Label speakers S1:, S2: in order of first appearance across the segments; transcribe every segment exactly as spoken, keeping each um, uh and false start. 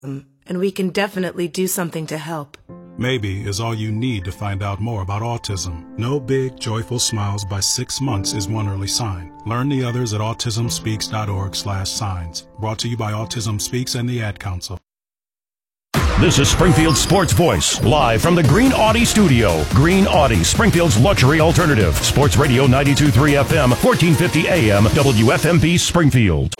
S1: and we can definitely do something to help.
S2: Maybe is all you need to find out more about autism. No big, joyful smiles by six months is one early sign. Learn the others at autismspeaks.org slash signs. Brought to you by Autism Speaks and the Ad Council.
S3: This is Springfield Sports Voice, live from the Green Audi studio. Green Audi, Springfield's luxury alternative. Sports Radio ninety-two point three F M, fourteen fifty A M, W F M B Springfield.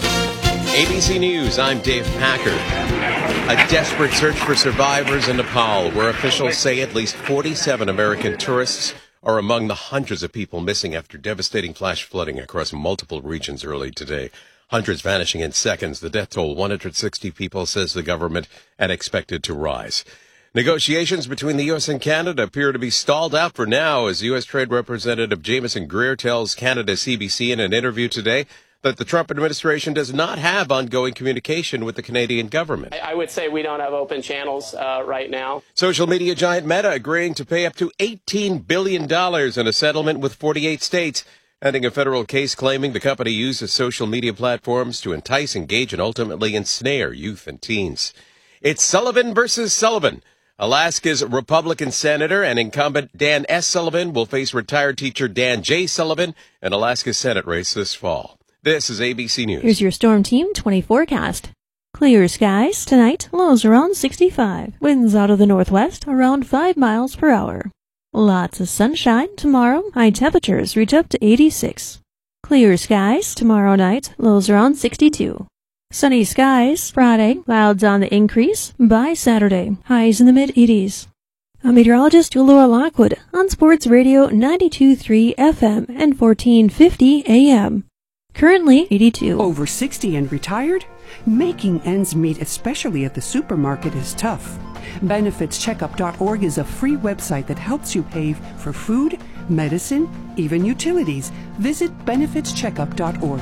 S4: A B C News, I'm Dave Packard. A desperate search for survivors in Nepal, where officials say at least forty-seven American tourists are among the hundreds of people missing after devastating flash flooding across multiple regions early today. Hundreds vanishing in seconds. The death toll, one hundred sixty people, says the government, and expected to rise. Negotiations between the U S and Canada appear to be stalled out for now, as U S Trade Representative Jameson Greer tells Canada C B C in an interview today that the Trump administration does not have ongoing communication with the Canadian government.
S5: I would say we don't have open channels uh, right now.
S4: Social media giant Meta agreeing to pay up to eighteen billion dollars in a settlement with forty-eight states, ending a federal case claiming the company uses social media platforms to entice, engage, and ultimately ensnare youth and teens. It's Sullivan versus Sullivan. Alaska's Republican Senator and incumbent Dan S. Sullivan will face retired teacher Dan J. Sullivan in Alaska's Senate race this fall. This is A B C News.
S6: Here's your Storm Team twenty forecast. Clear skies tonight, lows around sixty-five. Winds out of the northwest around five miles per hour. Lots of sunshine tomorrow. High temperatures reach up to eighty-six. Clear skies tomorrow night, lows around sixty-two. Sunny skies Friday, clouds on the increase by Saturday, highs in the mid-eighties. I'm meteorologist Laura Lockwood on Sports Radio ninety-two point three F M and fourteen fifty A M. Currently eighty-two.
S7: Over sixty and retired? Making ends meet, especially at the supermarket, is tough. benefits checkup dot org is a free website that helps you pay for food, medicine, even utilities. Visit benefits checkup dot org.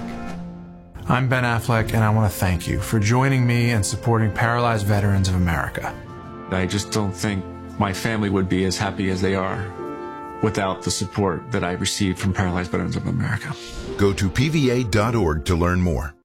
S8: I'm Ben Affleck, and I want to thank you for joining me and supporting Paralyzed Veterans of America.
S9: I just don't think my family would be as happy as they are without the support that I received from Paralyzed Veterans of America.
S10: Go to P V A dot org to learn more.